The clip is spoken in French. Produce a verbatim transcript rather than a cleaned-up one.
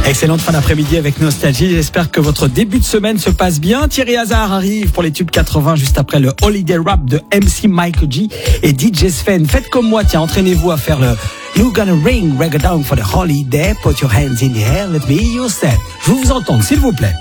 Excellente fin d'après-midi avec Nostalgie. J'espère que votre début de semaine se passe bien. Thierry Hazard arrive pour les tubes quatre-vingts juste après le Holiday Rap de M C Michael G et D J Sven. Faites comme moi, tiens, entraînez-vous à faire le You Gonna Ring Reggae Down for the Holiday. Put your hands in the air, let me hear you say. Je veux vous entendre, s'il vous plaît.